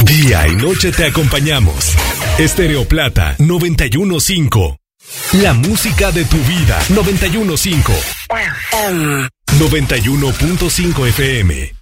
Día y noche te acompañamos. Estéreo Plata 91.5. La música de tu vida 91.5. 91.5 FM.